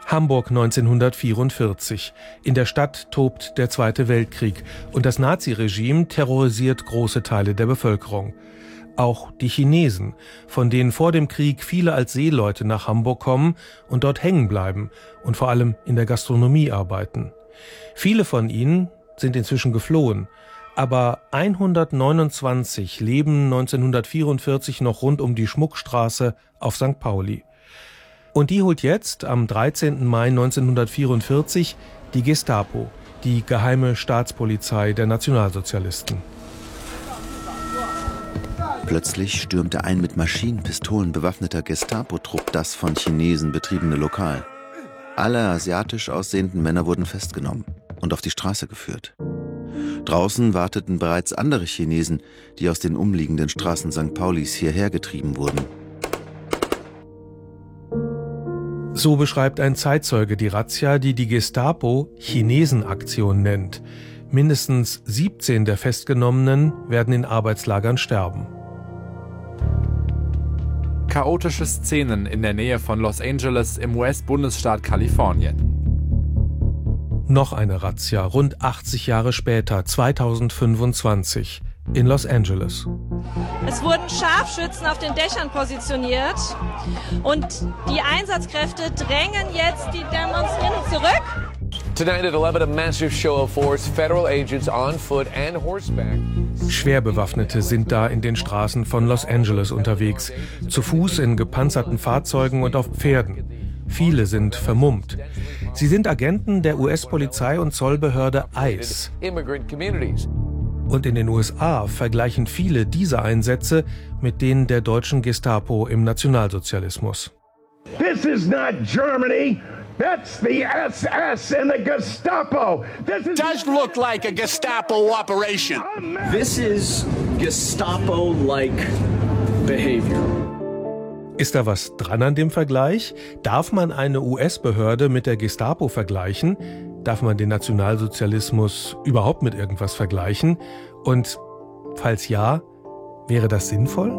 Hamburg 1944. In der Stadt tobt der Zweite Weltkrieg und das Naziregime terrorisiert große Teile der Bevölkerung. Auch die Chinesen, von denen vor dem Krieg viele als Seeleute nach Hamburg kommen und dort hängen bleiben und vor allem in der Gastronomie arbeiten. Viele von ihnen sind inzwischen geflohen, aber 129 leben 1944 noch rund um die Schmuckstraße auf St. Pauli. Und die holt jetzt, am 13. Mai 1944, die Gestapo, die geheime Staatspolizei der Nationalsozialisten. Plötzlich stürmte ein mit Maschinenpistolen bewaffneter Gestapo-Trupp das von Chinesen betriebene Lokal. Alle asiatisch aussehenden Männer wurden festgenommen und auf die Straße geführt. Draußen warteten bereits andere Chinesen, die aus den umliegenden Straßen St. Paulis hierher getrieben wurden. So beschreibt ein Zeitzeuge die Razzia, die die Gestapo Chinesenaktion nennt. Mindestens 17 der Festgenommenen werden in Arbeitslagern sterben. Chaotische Szenen in der Nähe von Los Angeles im US-Bundesstaat Kalifornien. Noch eine Razzia, rund 80 Jahre später, 2025, in Los Angeles. Es wurden Scharfschützen auf den Dächern positioniert und die Einsatzkräfte drängen jetzt die Demonstrierenden zurück. Tonight at 11, a massive show of force, federal agents on foot and horseback. Schwerbewaffnete sind da in den Straßen von Los Angeles unterwegs, zu Fuß in gepanzerten Fahrzeugen und auf Pferden. Viele sind vermummt. Sie sind Agenten der US-Polizei und Zollbehörde ICE. Und in den USA vergleichen viele diese Einsätze mit denen der deutschen Gestapo im Nationalsozialismus. This is not Germany. That's the SS and the Gestapo. This does look like a Gestapo operation. This is Gestapo-like behavior. Ist da was dran an dem Vergleich? Darf man eine US-Behörde mit der Gestapo vergleichen? Darf man den Nationalsozialismus überhaupt mit irgendwas vergleichen? Und falls ja, wäre das sinnvoll?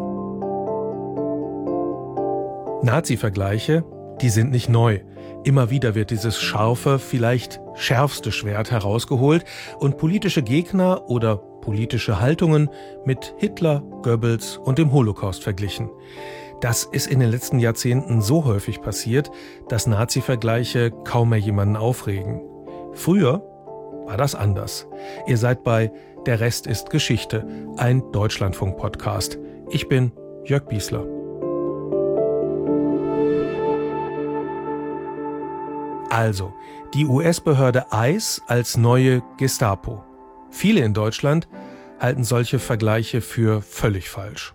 Nazi-Vergleiche, die sind nicht neu. Immer wieder wird dieses scharfe, vielleicht schärfste Schwert herausgeholt und politische Gegner oder politische Haltungen mit Hitler, Goebbels und dem Holocaust verglichen. Das ist in den letzten Jahrzehnten so häufig passiert, dass Nazi-Vergleiche kaum mehr jemanden aufregen. Früher war das anders. Ihr seid bei Der Rest ist Geschichte, ein Deutschlandfunk-Podcast. Ich bin Jörg Biesler. Also, die US-Behörde ICE als neue Gestapo. Viele in Deutschland halten solche Vergleiche für völlig falsch.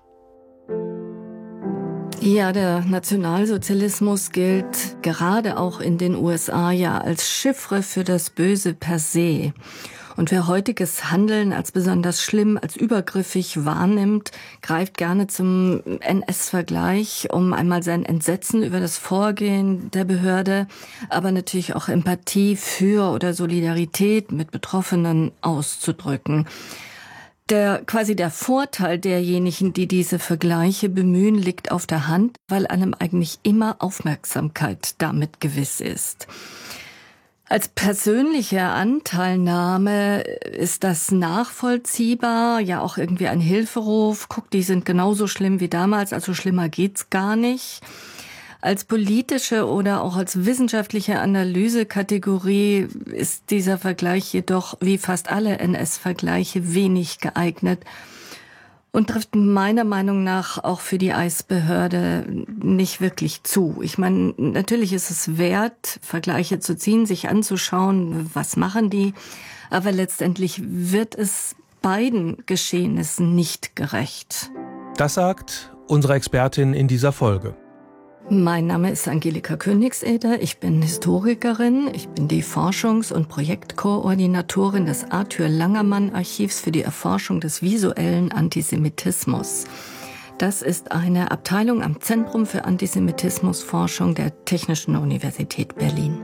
Ja, der Nationalsozialismus gilt gerade auch in den USA ja als Chiffre für das Böse per se. Und wer heutiges Handeln als besonders schlimm, als übergriffig wahrnimmt, greift gerne zum NS-Vergleich, um einmal sein Entsetzen über das Vorgehen der Behörde, aber natürlich auch Empathie für oder Solidarität mit Betroffenen auszudrücken. Der Vorteil derjenigen, die diese Vergleiche bemühen, liegt auf der Hand, weil einem eigentlich immer Aufmerksamkeit damit gewiss ist. Als persönliche Anteilnahme ist das nachvollziehbar, ja auch irgendwie ein Hilferuf. Guck, die sind genauso schlimm wie damals, also schlimmer geht's gar nicht. Als politische oder auch als wissenschaftliche Analysekategorie ist dieser Vergleich jedoch, wie fast alle NS-Vergleiche, wenig geeignet und trifft meiner Meinung nach auch für die ICE-Behörde nicht wirklich zu. Ich meine, natürlich ist es wert, Vergleiche zu ziehen, sich anzuschauen, was machen die, aber letztendlich wird es beiden Geschehnissen nicht gerecht. Das sagt unsere Expertin in dieser Folge. Mein Name ist Angelika Königseder, ich bin Historikerin, ich bin die Forschungs- und Projektkoordinatorin des Arthur-Langermann-Archivs für die Erforschung des visuellen Antisemitismus. Das ist eine Abteilung am Zentrum für Antisemitismusforschung der Technischen Universität Berlin.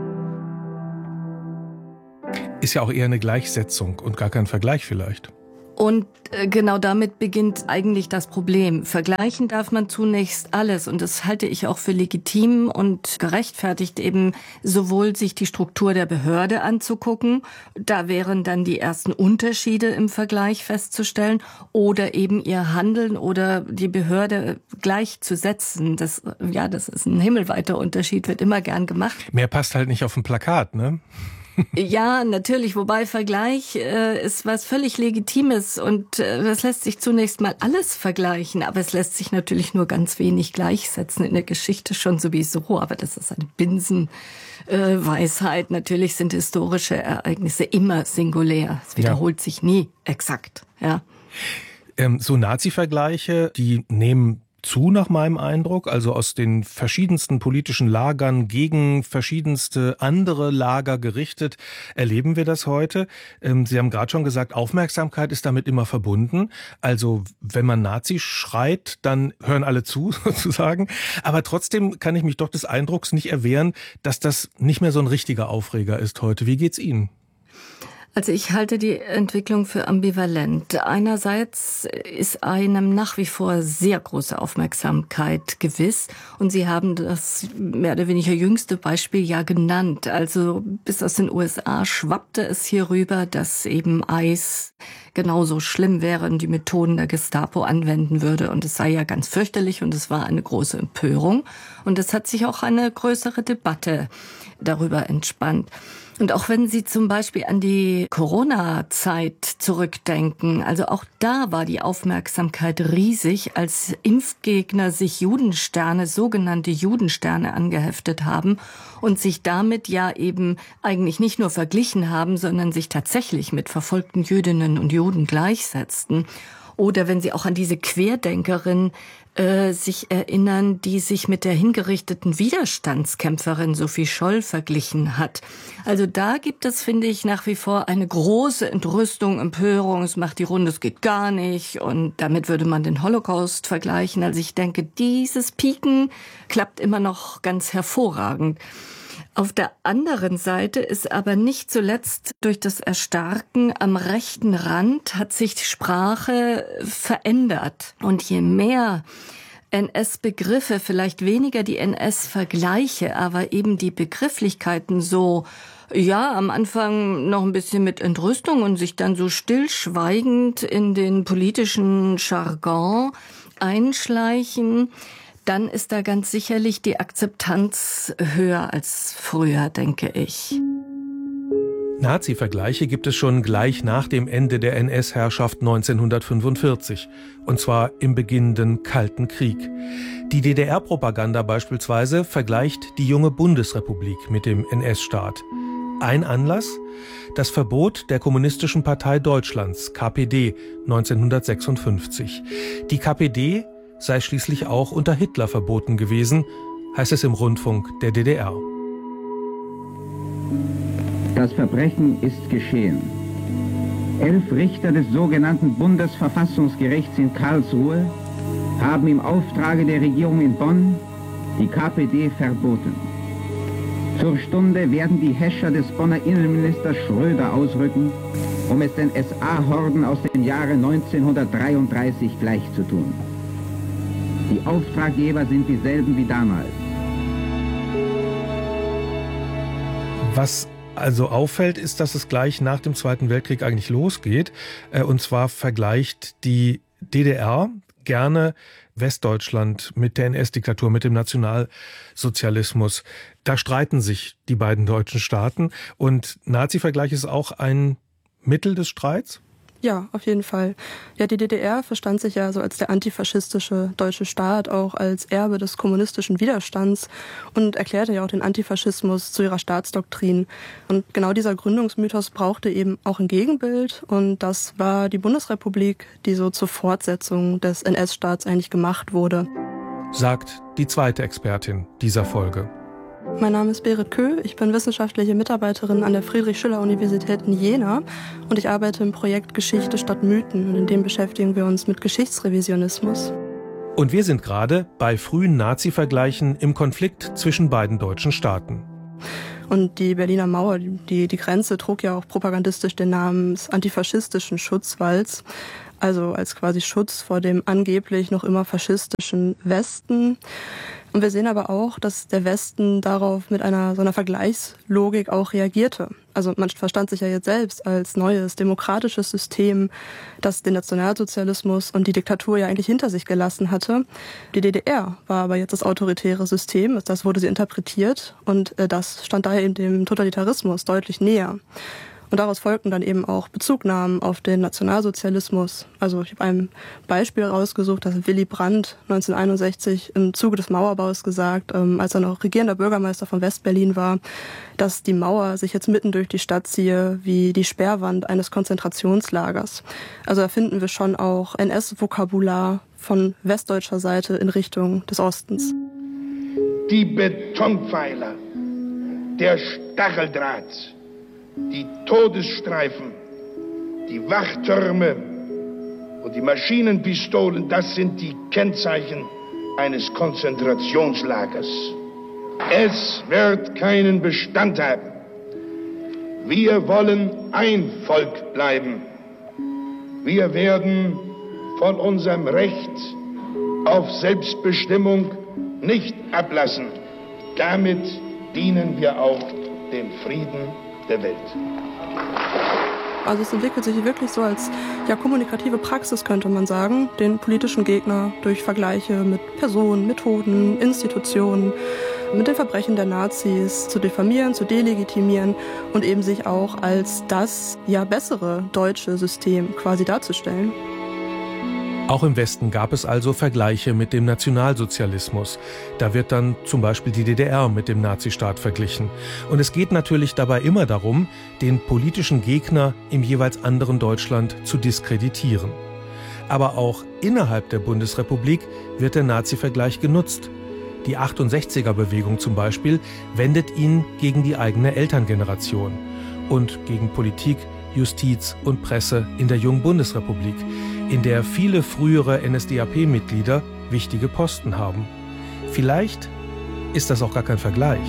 Ist ja auch eher eine Gleichsetzung und gar kein Vergleich vielleicht. Und genau damit beginnt eigentlich das Problem. Vergleichen darf man zunächst alles und das halte ich auch für legitim und gerechtfertigt, eben sowohl sich die Struktur der Behörde anzugucken, da wären dann die ersten Unterschiede im Vergleich festzustellen, oder eben ihr Handeln oder die Behörde gleichzusetzen. Das ist ein himmelweiter Unterschied, wird immer gern gemacht. Mehr passt halt nicht auf ein Plakat, ne? Ja, natürlich, wobei Vergleich ist was völlig Legitimes und das lässt sich zunächst mal alles vergleichen, aber es lässt sich natürlich nur ganz wenig gleichsetzen, in der Geschichte schon sowieso, aber das ist eine Binsenweisheit. Natürlich sind historische Ereignisse immer singulär, es wiederholt sich nie exakt. Ja. So Nazi-Vergleiche, die nehmen zu, nach meinem Eindruck, also aus den verschiedensten politischen Lagern gegen verschiedenste andere Lager gerichtet, erleben wir das heute. Sie haben gerade schon gesagt, Aufmerksamkeit ist damit immer verbunden. Also wenn man Nazi schreit, dann hören alle zu, sozusagen. Aber trotzdem kann ich mich doch des Eindrucks nicht erwehren, dass das nicht mehr so ein richtiger Aufreger ist heute. Wie geht's Ihnen? Also ich halte die Entwicklung für ambivalent. Einerseits ist einem nach wie vor sehr große Aufmerksamkeit gewiss. Und Sie haben das mehr oder weniger jüngste Beispiel ja genannt. Also bis aus den USA schwappte es hier rüber, dass eben ICE genauso schlimm wäre und die Methoden der Gestapo anwenden würde. Und es sei ja ganz fürchterlich und es war eine große Empörung. Und es hat sich auch eine größere Debatte darüber entspannt. Und auch wenn Sie zum Beispiel an die Corona-Zeit zurückdenken, also auch da war die Aufmerksamkeit riesig, als Impfgegner sich Judensterne, sogenannte Judensterne angeheftet haben und sich damit ja eben eigentlich nicht nur verglichen haben, sondern sich tatsächlich mit verfolgten Jüdinnen und Juden gleichsetzten. Oder wenn Sie auch an diese Querdenkerin sich erinnern, die sich mit der hingerichteten Widerstandskämpferin Sophie Scholl verglichen hat. Also da gibt es, finde ich, nach wie vor eine große Entrüstung, Empörung, es macht die Runde, es geht gar nicht und damit würde man den Holocaust vergleichen. Also ich denke, dieses Pieken klappt immer noch ganz hervorragend. Auf der anderen Seite ist aber nicht zuletzt durch das Erstarken am rechten Rand hat sich die Sprache verändert. Und je mehr NS-Begriffe, vielleicht weniger die NS-Vergleiche, aber eben die Begrifflichkeiten so, ja, am Anfang noch ein bisschen mit Entrüstung und sich dann so stillschweigend in den politischen Jargon einschleichen, dann ist da ganz sicherlich die Akzeptanz höher als früher, denke ich. Nazi-Vergleiche gibt es schon gleich nach dem Ende der NS-Herrschaft 1945, und zwar im beginnenden Kalten Krieg. Die DDR-Propaganda beispielsweise vergleicht die junge Bundesrepublik mit dem NS-Staat. Ein Anlass? Das Verbot der Kommunistischen Partei Deutschlands, KPD, 1956. Die KPD sei schließlich auch unter Hitler verboten gewesen, heißt es im Rundfunk der DDR. Das Verbrechen ist geschehen. 11 Richter des sogenannten Bundesverfassungsgerichts in Karlsruhe haben im Auftrage der Regierung in Bonn die KPD verboten. Zur Stunde werden die Häscher des Bonner Innenministers Schröder ausrücken, um es den SA-Horden aus dem Jahre 1933 gleichzutun. Die Auftraggeber sind dieselben wie damals. Was also auffällt, ist, dass es gleich nach dem Zweiten Weltkrieg eigentlich losgeht. Und zwar vergleicht die DDR gerne Westdeutschland mit der NS-Diktatur, mit dem Nationalsozialismus. Da streiten sich die beiden deutschen Staaten. Und Nazi-Vergleich ist auch ein Mittel des Streits? Ja, auf jeden Fall. Ja, die DDR verstand sich ja so als der antifaschistische deutsche Staat, auch als Erbe des kommunistischen Widerstands und erklärte ja auch den Antifaschismus zu ihrer Staatsdoktrin. Und genau dieser Gründungsmythos brauchte eben auch ein Gegenbild und das war die Bundesrepublik, die so zur Fortsetzung des NS-Staats eigentlich gemacht wurde. Sagt die zweite Expertin dieser Folge. Mein Name ist Berit Köh, ich bin wissenschaftliche Mitarbeiterin an der Friedrich-Schiller-Universität in Jena und ich arbeite im Projekt Geschichte statt Mythen und in dem beschäftigen wir uns mit Geschichtsrevisionismus. Und wir sind gerade bei frühen Nazi-Vergleichen im Konflikt zwischen beiden deutschen Staaten. Und die Berliner Mauer, die Grenze, trug ja auch propagandistisch den Namen des antifaschistischen Schutzwalls. Also als quasi Schutz vor dem angeblich noch immer faschistischen Westen. Und wir sehen aber auch, dass der Westen darauf mit so einer Vergleichslogik auch reagierte. Also man verstand sich ja jetzt selbst als neues demokratisches System, das den Nationalsozialismus und die Diktatur ja eigentlich hinter sich gelassen hatte. Die DDR war aber jetzt das autoritäre System, das wurde sie interpretiert und das stand daher eben dem Totalitarismus deutlich näher. Und daraus folgten dann eben auch Bezugnahmen auf den Nationalsozialismus. Also ich habe ein Beispiel rausgesucht, das Willy Brandt 1961 im Zuge des Mauerbaus gesagt, als er noch regierender Bürgermeister von Westberlin war, dass die Mauer sich jetzt mitten durch die Stadt ziehe wie die Sperrwand eines Konzentrationslagers. Also da finden wir schon auch NS-Vokabular von westdeutscher Seite in Richtung des Ostens. Die Betonpfeiler, der Stacheldraht, die Todesstreifen, die Wachtürme und die Maschinenpistolen, das sind die Kennzeichen eines Konzentrationslagers. Es wird keinen Bestand haben. Wir wollen ein Volk bleiben. Wir werden von unserem Recht auf Selbstbestimmung nicht ablassen. Damit dienen wir auch dem Frieden der Welt. Also es entwickelt sich wirklich so als kommunikative Praxis, könnte man sagen, den politischen Gegner durch Vergleiche mit Personen, Methoden, Institutionen, mit den Verbrechen der Nazis zu diffamieren, zu delegitimieren und eben sich auch als das bessere deutsche System quasi darzustellen. Auch im Westen gab es also Vergleiche mit dem Nationalsozialismus. Da wird dann zum Beispiel die DDR mit dem Nazistaat verglichen. Und es geht natürlich dabei immer darum, den politischen Gegner im jeweils anderen Deutschland zu diskreditieren. Aber auch innerhalb der Bundesrepublik wird der Nazi-Vergleich genutzt. Die 68er-Bewegung zum Beispiel wendet ihn gegen die eigene Elterngeneration und gegen Politik, Justiz und Presse in der jungen Bundesrepublik, in der viele frühere NSDAP-Mitglieder wichtige Posten haben. Vielleicht ist das auch gar kein Vergleich.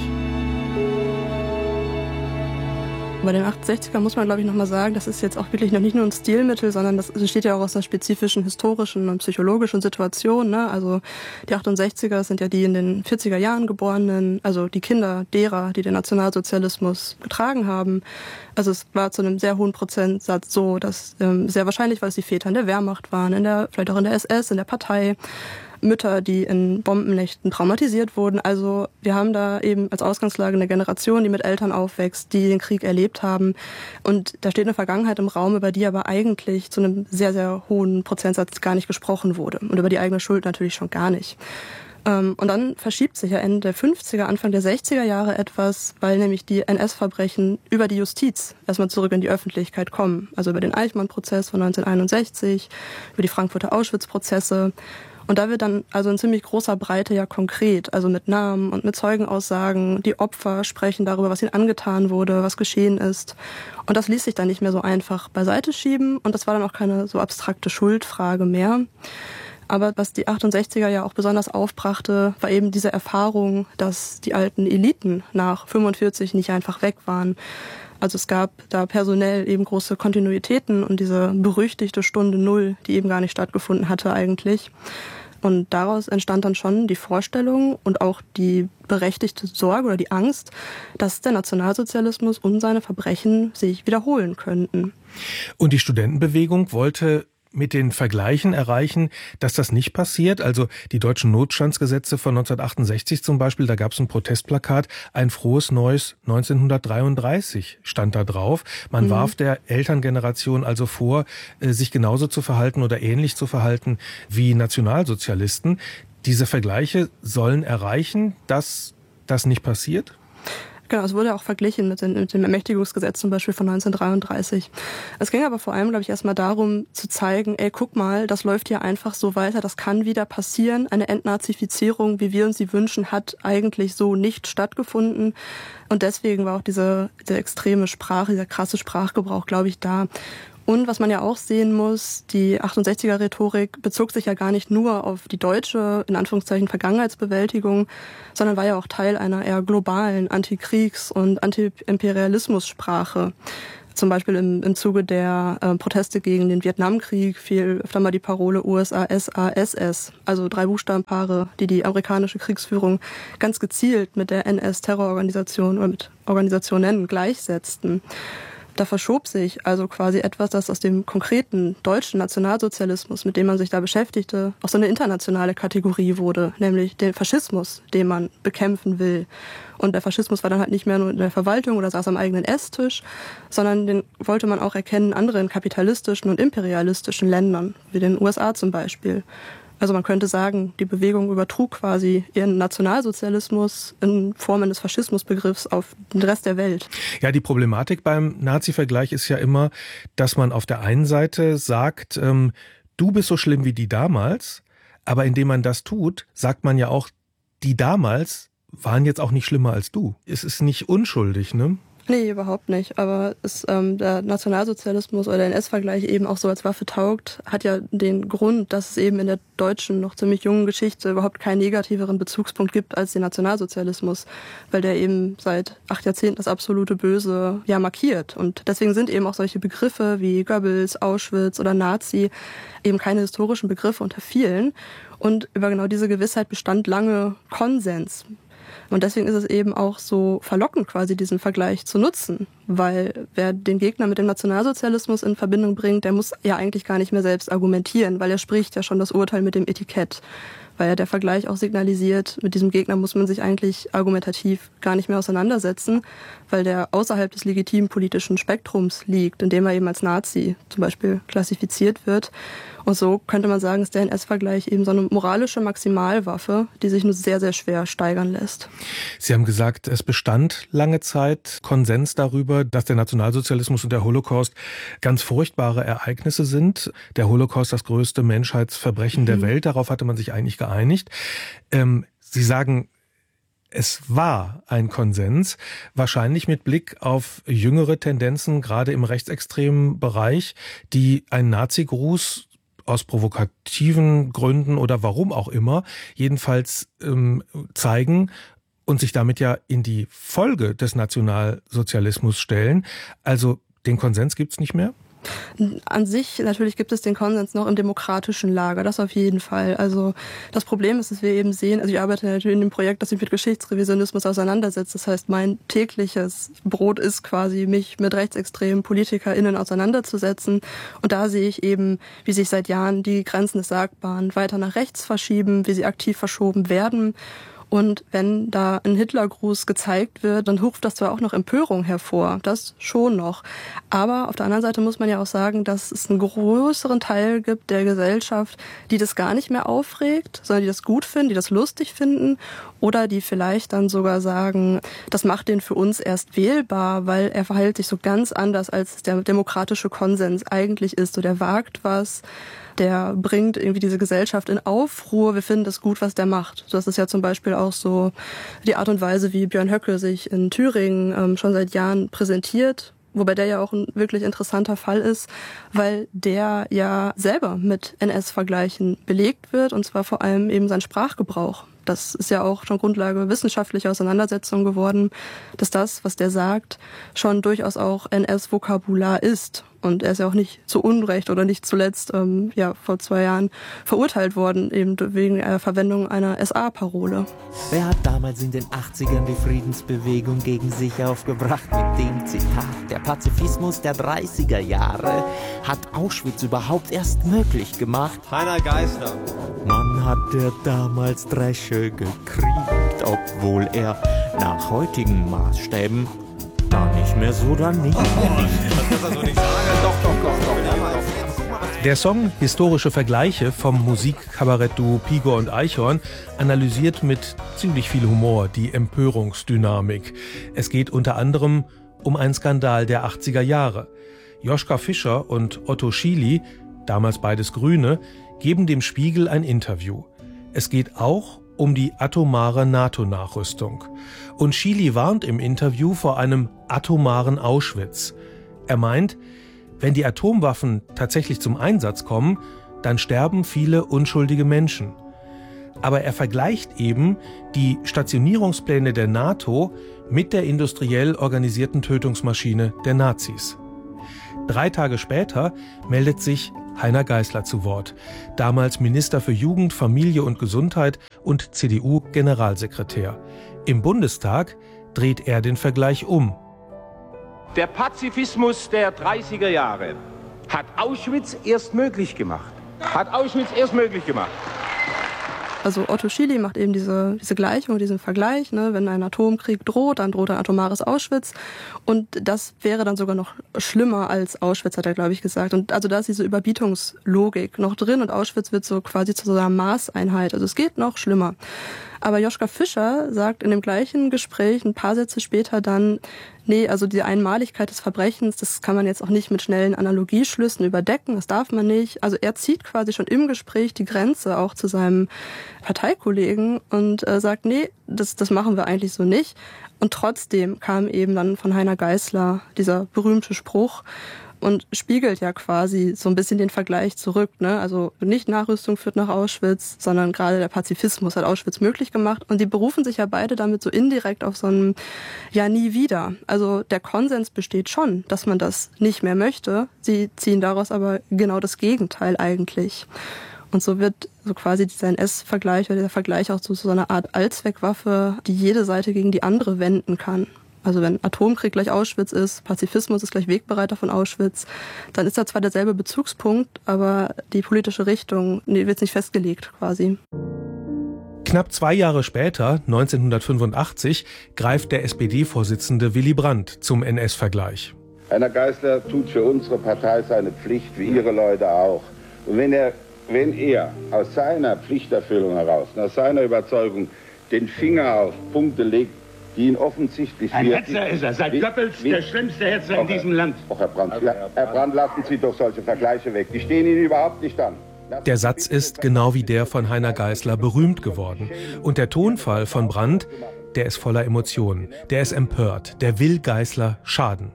Bei den 68er muss man, glaube ich, nochmal sagen, das ist jetzt auch wirklich noch nicht nur ein Stilmittel, sondern das besteht ja auch aus einer spezifischen historischen und psychologischen Situation. Ne? Also die 68er sind ja die in den 40er Jahren Geborenen, also die Kinder derer, die den Nationalsozialismus getragen haben. Also es war zu einem sehr hohen Prozentsatz so, dass sehr wahrscheinlich, weil es die Väter in der Wehrmacht waren, vielleicht auch in der SS, in der Partei, Mütter, die in Bombennächten traumatisiert wurden. Also wir haben da eben als Ausgangslage eine Generation, die mit Eltern aufwächst, die den Krieg erlebt haben. Und da steht eine Vergangenheit im Raum, über die aber eigentlich zu einem sehr, sehr hohen Prozentsatz gar nicht gesprochen wurde. Und über die eigene Schuld natürlich schon gar nicht. Und dann verschiebt sich ja Ende der 50er, Anfang der 60er Jahre etwas, weil nämlich die NS-Verbrechen über die Justiz erstmal zurück in die Öffentlichkeit kommen. Also über den Eichmann-Prozess von 1961, über die Frankfurter Auschwitz-Prozesse. Und da wird dann also in ziemlich großer Breite ja konkret, also mit Namen und mit Zeugenaussagen, die Opfer sprechen darüber, was ihnen angetan wurde, was geschehen ist. Und das ließ sich dann nicht mehr so einfach beiseite schieben und das war dann auch keine so abstrakte Schuldfrage mehr. Aber was die 68er ja auch besonders aufbrachte, war eben diese Erfahrung, dass die alten Eliten nach 45 nicht einfach weg waren. Also es gab da personell eben große Kontinuitäten und diese berüchtigte Stunde Null, die eben gar nicht stattgefunden hatte eigentlich. Und daraus entstand dann schon die Vorstellung und auch die berechtigte Sorge oder die Angst, dass der Nationalsozialismus und seine Verbrechen sich wiederholen könnten. Und die Studentenbewegung wollte mit den Vergleichen erreichen, dass das nicht passiert. Also die deutschen Notstandsgesetze von 1968 zum Beispiel, da gab es ein Protestplakat, ein frohes neues 1933 stand da drauf. Man warf der Elterngeneration also vor, sich genauso zu verhalten oder ähnlich zu verhalten wie Nationalsozialisten. Diese Vergleiche sollen erreichen, dass das nicht passiert? Genau, es wurde auch verglichen mit dem Ermächtigungsgesetz zum Beispiel von 1933. Es ging aber vor allem, glaube ich, erstmal darum zu zeigen, guck mal, das läuft hier einfach so weiter, das kann wieder passieren. Eine Entnazifizierung, wie wir uns sie wünschen, hat eigentlich so nicht stattgefunden. Und deswegen war auch diese extreme Sprache, dieser krasse Sprachgebrauch, glaube ich, da, Und was man ja auch sehen muss, die 68er-Rhetorik bezog sich ja gar nicht nur auf die deutsche, in Anführungszeichen, Vergangenheitsbewältigung, sondern war ja auch Teil einer eher globalen Antikriegs- und Anti-Imperialismus-Sprache. Zum Beispiel im Zuge der Proteste gegen den Vietnamkrieg fiel öfter mal die Parole USASASS, also 3 Buchstabenpaare, die die amerikanische Kriegsführung ganz gezielt mit der NS-Terrororganisation oder mit Organisationen gleichsetzten. Da verschob sich also quasi etwas, das aus dem konkreten deutschen Nationalsozialismus, mit dem man sich da beschäftigte, auch so eine internationale Kategorie wurde, nämlich den Faschismus, den man bekämpfen will. Und der Faschismus war dann halt nicht mehr nur in der Verwaltung oder saß am eigenen Esstisch, sondern den wollte man auch erkennen in anderen kapitalistischen und imperialistischen Ländern, wie den USA zum Beispiel. Also man könnte sagen, die Bewegung übertrug quasi ihren Nationalsozialismus in Formen des Faschismusbegriffs auf den Rest der Welt. Ja, die Problematik beim Nazi-Vergleich ist ja immer, dass man auf der einen Seite sagt, du bist so schlimm wie die damals, aber indem man das tut, sagt man ja auch, die damals waren jetzt auch nicht schlimmer als du. Es ist nicht unschuldig, ne? Nee, überhaupt nicht. Aber der Nationalsozialismus oder der NS-Vergleich eben auch so als Waffe taugt, hat ja den Grund, dass es eben in der deutschen, noch ziemlich jungen Geschichte überhaupt keinen negativeren Bezugspunkt gibt als den Nationalsozialismus, weil der eben seit 8 Jahrzehnten das absolute Böse ja markiert. Und deswegen sind eben auch solche Begriffe wie Goebbels, Auschwitz oder Nazi eben keine historischen Begriffe unter vielen. Und über genau diese Gewissheit bestand lange Konsens. Und deswegen ist es eben auch so verlockend, quasi diesen Vergleich zu nutzen. Weil wer den Gegner mit dem Nationalsozialismus in Verbindung bringt, der muss ja eigentlich gar nicht mehr selbst argumentieren, weil er spricht ja schon das Urteil mit dem Etikett. Weil ja der Vergleich auch signalisiert, mit diesem Gegner muss man sich eigentlich argumentativ gar nicht mehr auseinandersetzen, weil der außerhalb des legitimen politischen Spektrums liegt, indem er eben als Nazi zum Beispiel klassifiziert wird. Und so könnte man sagen, ist der NS-Vergleich eben so eine moralische Maximalwaffe, die sich nur sehr, sehr schwer steigern lässt. Sie haben gesagt, es bestand lange Zeit Konsens darüber, dass der Nationalsozialismus und der Holocaust ganz furchtbare Ereignisse sind. Der Holocaust das größte Menschheitsverbrechen der Welt, darauf hatte man sich eigentlich geeinigt. Sie sagen, es war ein Konsens, wahrscheinlich mit Blick auf jüngere Tendenzen, gerade im rechtsextremen Bereich, die einen Nazi-Gruß aus provokativen Gründen oder warum auch immer, jedenfalls zeigen und sich damit ja in die Folge des Nationalsozialismus stellen. Also den Konsens gibt's nicht mehr? An sich natürlich gibt es den Konsens noch im demokratischen Lager, das auf jeden Fall. Also das Problem ist, dass wir eben sehen, also ich arbeite natürlich in dem Projekt, das sich mit Geschichtsrevisionismus auseinandersetzt. Das heißt, mein tägliches Brot ist quasi, mich mit rechtsextremen PolitikerInnen auseinanderzusetzen. Und da sehe ich eben, wie sich seit Jahren die Grenzen des Sagbaren weiter nach rechts verschieben, wie sie aktiv verschoben werden. Und wenn da ein Hitlergruß gezeigt wird, dann ruft das zwar auch noch Empörung hervor, das schon noch. Aber auf der anderen Seite muss man ja auch sagen, dass es einen größeren Teil gibt der Gesellschaft, die das gar nicht mehr aufregt, sondern die das gut finden, die das lustig finden oder die vielleicht dann sogar sagen, das macht den für uns erst wählbar, weil er verhält sich so ganz anders, als der demokratische Konsens eigentlich ist. So, der wagt was, der bringt irgendwie diese Gesellschaft in Aufruhr. Wir finden das gut, was der macht. Das ist ja zum Beispiel auch so die Art und Weise, wie Björn Höcke sich in Thüringen schon seit Jahren präsentiert. Wobei der ja auch ein wirklich interessanter Fall ist, weil der ja selber mit NS-Vergleichen belegt wird, und zwar vor allem eben sein Sprachgebrauch. Das ist ja auch schon Grundlage wissenschaftlicher Auseinandersetzungen geworden, dass das, was der sagt, schon durchaus auch NS-Vokabular ist. Und er ist ja auch nicht zu Unrecht oder nicht zuletzt vor 2 Jahren verurteilt worden, eben wegen der Verwendung einer SA-Parole. Wer hat damals in den 80ern die Friedensbewegung gegen sich aufgebracht mit dem Zitat? Der Pazifismus der 30er Jahre hat Auschwitz überhaupt erst möglich gemacht. Heiner Geißler. Man hat der damals Dresche gekriegt, obwohl er nach heutigen Maßstäben gar nicht mehr so daneben liegt. Der Song Historische Vergleiche vom Musikkabarettduo Pigo und Eichhorn analysiert mit ziemlich viel Humor die Empörungsdynamik. Es geht unter anderem um einen Skandal der 80er Jahre. Joschka Fischer und Otto Schily, damals beides Grüne, geben dem Spiegel ein Interview. Es geht auch um die atomare NATO-Nachrüstung. Und Schily warnt im Interview vor einem atomaren Auschwitz. Er meint, Wenn die Atomwaffen tatsächlich zum Einsatz kommen, dann sterben viele unschuldige Menschen. Aber er vergleicht eben die Stationierungspläne der NATO mit der industriell organisierten Tötungsmaschine der Nazis. 3 Tage später meldet sich Heiner Geißler zu Wort, damals Minister für Jugend, Familie und Gesundheit und CDU-Generalsekretär. Im Bundestag dreht er den Vergleich um. Der Pazifismus der 30er Jahre hat Auschwitz erst möglich gemacht. Also Otto Schily macht eben diese Gleichung, diesen Vergleich, ne? Wenn ein Atomkrieg droht, dann droht ein atomares Auschwitz. Und das wäre dann sogar noch schlimmer als Auschwitz, hat er, glaube ich, gesagt. Und also da ist diese Überbietungslogik noch drin und Auschwitz wird so quasi zu so einer Maßeinheit. Also es geht noch schlimmer. Aber Joschka Fischer sagt in dem gleichen Gespräch ein paar Sätze später dann, nee, also die Einmaligkeit des Verbrechens, das kann man jetzt auch nicht mit schnellen Analogieschlüssen überdecken, das darf man nicht. Also er zieht quasi schon im Gespräch die Grenze auch zu seinem Parteikollegen und sagt, nee, das machen wir eigentlich so nicht. Und trotzdem kam eben dann von Heiner Geißler dieser berühmte Spruch, und spiegelt ja quasi so ein bisschen den Vergleich zurück, ne? Also nicht Nachrüstung führt nach Auschwitz, sondern gerade der Pazifismus hat Auschwitz möglich gemacht. Und die berufen sich ja beide damit so indirekt auf so ein Ja, nie wieder. Also der Konsens besteht schon, dass man das nicht mehr möchte. Sie ziehen daraus aber genau das Gegenteil eigentlich. Und so wird so quasi dieser NS-Vergleich oder der Vergleich auch zu so einer Art Allzweckwaffe, die jede Seite gegen die andere wenden kann. Also wenn Atomkrieg gleich Auschwitz ist, Pazifismus ist gleich Wegbereiter von Auschwitz, dann ist da zwar derselbe Bezugspunkt, aber die politische Richtung wird nicht festgelegt quasi. Knapp 2 Jahre später, 1985, greift der SPD-Vorsitzende Willy Brandt zum NS-Vergleich. Heiner Geißler tut für unsere Partei seine Pflicht, wie Ihre Leute auch. Und wenn er aus seiner Pflichterfüllung heraus, aus seiner Überzeugung, den Finger auf Punkte legt, die ihn offensichtlich... Ein Hetzer ist er, seit Goebbels der schlimmste Hetzer in diesem Land. Herr Brandt, lassen Sie doch solche Vergleiche weg. Die stehen Ihnen überhaupt nicht an. Der Satz ist, genau wie der von Heiner Geißler, berühmt geworden. Und der Tonfall von Brandt, der ist voller Emotionen, der ist empört, der will Geißler schaden.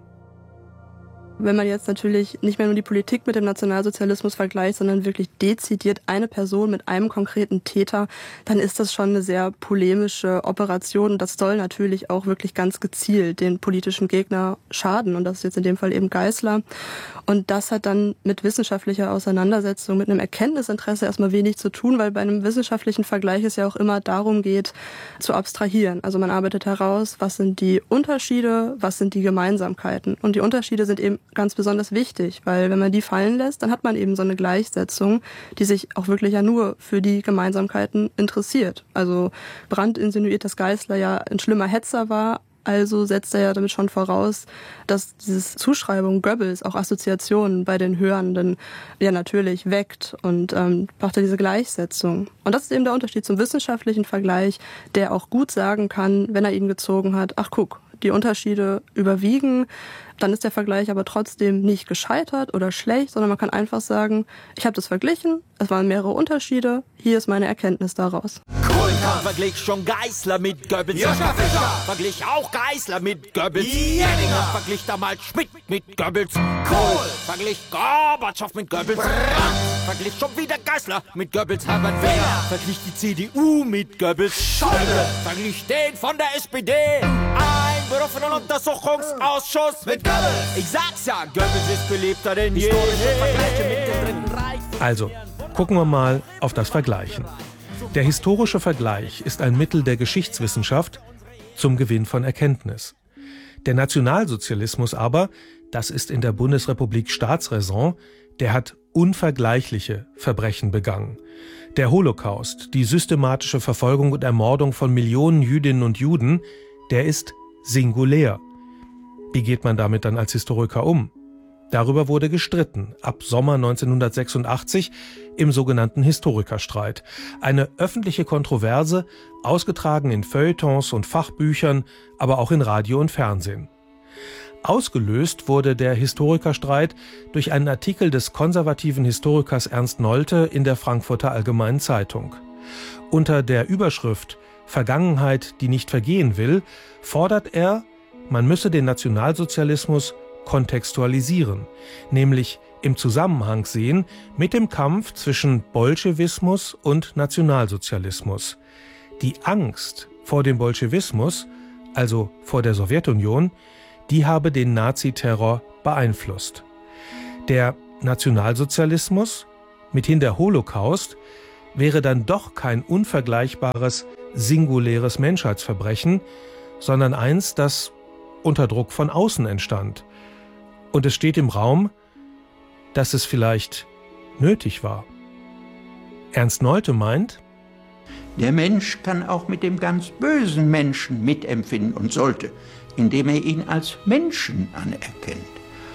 Wenn man jetzt natürlich nicht mehr nur die Politik mit dem Nationalsozialismus vergleicht, sondern wirklich dezidiert eine Person mit einem konkreten Täter, dann ist das schon eine sehr polemische Operation. Und das soll natürlich auch wirklich ganz gezielt den politischen Gegner schaden. Und das ist jetzt in dem Fall eben Geißler. Und das hat dann mit wissenschaftlicher Auseinandersetzung, mit einem Erkenntnisinteresse erstmal wenig zu tun, weil bei einem wissenschaftlichen Vergleich es ja auch immer darum geht, zu abstrahieren. Also man arbeitet heraus, was sind die Unterschiede, was sind die Gemeinsamkeiten. Und die Unterschiede sind eben ganz besonders wichtig, weil wenn man die fallen lässt, dann hat man eben so eine Gleichsetzung, die sich auch wirklich ja nur für die Gemeinsamkeiten interessiert. Also Brandt insinuiert, dass Geißler ja ein schlimmer Hetzer war, also setzt er ja damit schon voraus, dass diese Zuschreibung Goebbels auch Assoziationen bei den Hörenden ja natürlich weckt und macht er diese Gleichsetzung. Und das ist eben der Unterschied zum wissenschaftlichen Vergleich, der auch gut sagen kann, wenn er ihn gezogen hat, ach guck, die Unterschiede überwiegen, dann ist der Vergleich aber trotzdem nicht gescheitert oder schlecht, sondern man kann einfach sagen, ich habe das verglichen, es waren mehrere Unterschiede, hier ist meine Erkenntnis daraus. Cool, verglich schon Geißler mit Goebbels. Joschka Fischer verglich auch Geißler mit Goebbels. Jedinger verglich damals Schmidt mit Goebbels. Kohl verglich Gorbatschow mit Goebbels. Verglich schon wieder Geißler mit Goebbels. Herbert Wehner verglich die CDU mit Goebbels. Schäuble verglich den von der SPD. Einberufenen Untersuchungsausschuss mit Goebbels. Ich sag's ja, Goebbels ist beliebter denn je. Also, gucken wir mal auf das Vergleichen. Der historische Vergleich ist ein Mittel der Geschichtswissenschaft zum Gewinn von Erkenntnis. Der Nationalsozialismus aber, das ist in der Bundesrepublik Staatsräson, der hat unvergleichliche Verbrechen begangen. Der Holocaust, die systematische Verfolgung und Ermordung von Millionen Jüdinnen und Juden, der ist singulär. Wie geht man damit dann als Historiker um? Darüber wurde gestritten, ab Sommer 1986 im sogenannten Historikerstreit. Eine öffentliche Kontroverse, ausgetragen in Feuilletons und Fachbüchern, aber auch in Radio und Fernsehen. Ausgelöst wurde der Historikerstreit durch einen Artikel des konservativen Historikers Ernst Nolte in der Frankfurter Allgemeinen Zeitung. Unter der Überschrift »Vergangenheit, die nicht vergehen will« fordert er, man müsse den Nationalsozialismus kontextualisieren, nämlich im Zusammenhang sehen mit dem Kampf zwischen Bolschewismus und Nationalsozialismus. Die Angst vor dem Bolschewismus, also vor der Sowjetunion, die habe den Naziterror beeinflusst. Der Nationalsozialismus, mithin der Holocaust, wäre dann doch kein unvergleichbares, singuläres Menschheitsverbrechen, sondern eins, das unter Druck von außen entstand. Und es steht im Raum, dass es vielleicht nötig war. Ernst Nolte meint, der Mensch kann auch mit dem ganz bösen Menschen mitempfinden und sollte, indem er ihn als Menschen anerkennt.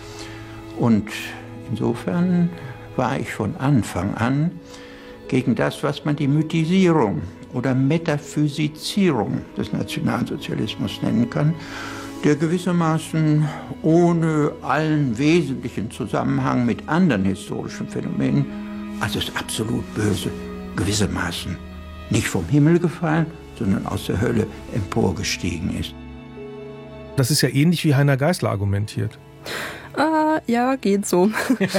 Und insofern war ich von Anfang an gegen das, was man die Mythisierung oder Metaphysizierung des Nationalsozialismus nennen kann, der gewissermaßen ohne allen wesentlichen Zusammenhang mit anderen historischen Phänomenen, also das absolut Böse, gewissermaßen nicht vom Himmel gefallen, sondern aus der Hölle emporgestiegen ist. Das ist ja ähnlich wie Heiner Geißler argumentiert. Ja, geht so.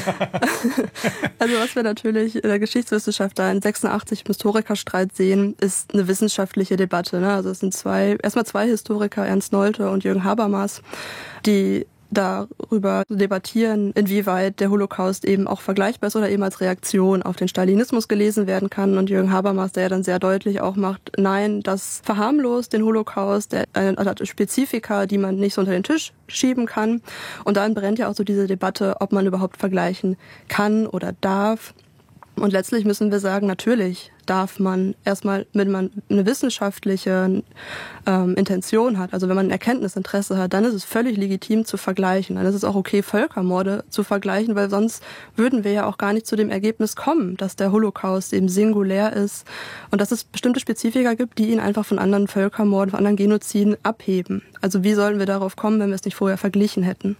Also was wir natürlich in der Geschichtswissenschaft da in 86 im Historikerstreit sehen, ist eine wissenschaftliche Debatte. Ne? Also es sind erstmal zwei Historiker, Ernst Nolte und Jürgen Habermas, die darüber debattieren, inwieweit der Holocaust eben auch vergleichbar ist oder eben als Reaktion auf den Stalinismus gelesen werden kann. Und Jürgen Habermas, der ja dann sehr deutlich auch macht, nein, das verharmlost den Holocaust, der hat Spezifika, die man nicht so unter den Tisch schieben kann. Und dann brennt ja auch so diese Debatte, ob man überhaupt vergleichen kann oder darf. Und letztlich müssen wir sagen, natürlich darf man erstmal, wenn man eine wissenschaftliche Intention hat, also wenn man ein Erkenntnisinteresse hat, dann ist es völlig legitim zu vergleichen. Dann ist es auch okay, Völkermorde zu vergleichen, weil sonst würden wir ja auch gar nicht zu dem Ergebnis kommen, dass der Holocaust eben singulär ist und dass es bestimmte Spezifika gibt, die ihn einfach von anderen Völkermorden, von anderen Genoziden abheben. Also wie sollen wir darauf kommen, wenn wir es nicht vorher verglichen hätten?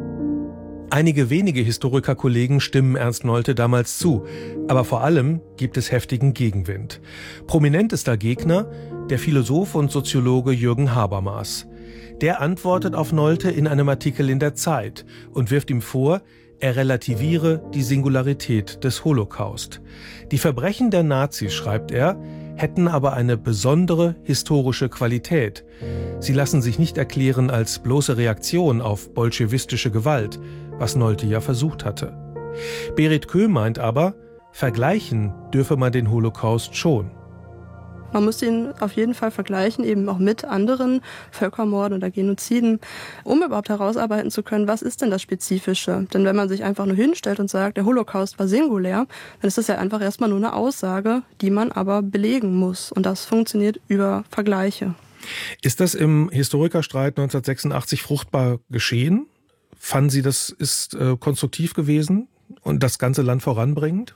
Einige wenige Historikerkollegen stimmen Ernst Nolte damals zu, aber vor allem gibt es heftigen Gegenwind. Prominentester Gegner der Philosoph und Soziologe Jürgen Habermas. Der antwortet auf Nolte in einem Artikel in der Zeit und wirft ihm vor, er relativiere die Singularität des Holocaust. Die Verbrechen der Nazis, schreibt er, hätten aber eine besondere historische Qualität. Sie lassen sich nicht erklären als bloße Reaktion auf bolschewistische Gewalt, was Nolte ja versucht hatte. Berit Köh meint aber, vergleichen dürfe man den Holocaust schon. Man muss ihn auf jeden Fall vergleichen, eben auch mit anderen Völkermorden oder Genoziden, um überhaupt herausarbeiten zu können, was ist denn das Spezifische? Denn wenn man sich einfach nur hinstellt und sagt, der Holocaust war singulär, dann ist das ja einfach erstmal nur eine Aussage, die man aber belegen muss. Und das funktioniert über Vergleiche. Ist das im Historikerstreit 1986 fruchtbar geschehen? Fanden Sie, das ist konstruktiv gewesen und das ganze Land voranbringend?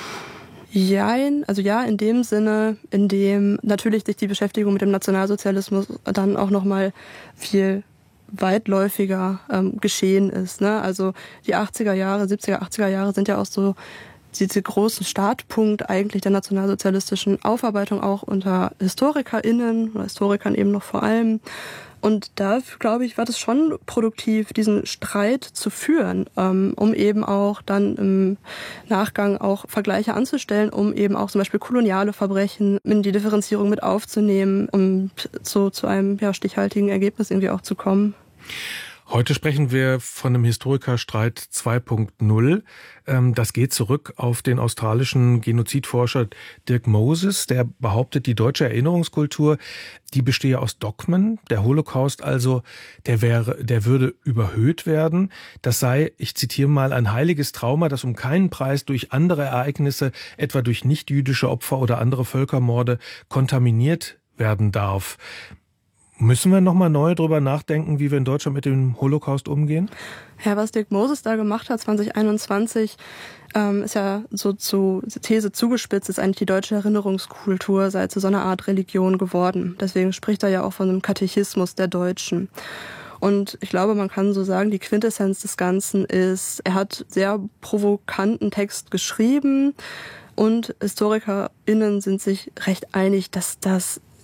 Jein, also ja, in dem Sinne, in dem natürlich sich die Beschäftigung mit dem Nationalsozialismus dann auch nochmal viel weitläufiger geschehen ist. Ne? Also die 80er Jahre, 70er, 80er Jahre sind ja auch so diese großen Startpunkt eigentlich der nationalsozialistischen Aufarbeitung auch unter HistorikerInnen oder Historikern eben noch vor allem. Und da, glaube ich, war das schon produktiv, diesen Streit zu führen, um eben auch dann im Nachgang auch Vergleiche anzustellen, um eben auch zum Beispiel koloniale Verbrechen in die Differenzierung mit aufzunehmen, um so zu einem stichhaltigen Ergebnis irgendwie auch zu kommen. Heute sprechen wir von einem Historikerstreit 2.0. Das geht zurück auf den australischen Genozidforscher Dirk Moses, der behauptet, die deutsche Erinnerungskultur, die bestehe aus Dogmen. Der Holocaust also, der würde überhöht werden. Das sei, ich zitiere mal, ein heiliges Trauma, das um keinen Preis durch andere Ereignisse, etwa durch nichtjüdische Opfer oder andere Völkermorde, kontaminiert werden darf. Müssen wir nochmal neu drüber nachdenken, wie wir in Deutschland mit dem Holocaust umgehen? Ja, was Dirk Moses da gemacht hat 2021, ist ja so zu These zugespitzt, ist eigentlich die deutsche Erinnerungskultur sei zu so einer Art Religion geworden. Deswegen spricht er ja auch von einem Katechismus der Deutschen. Und ich glaube, man kann so sagen, die Quintessenz des Ganzen ist, er hat sehr provokanten Text geschrieben und HistorikerInnen sind sich recht einig, dass das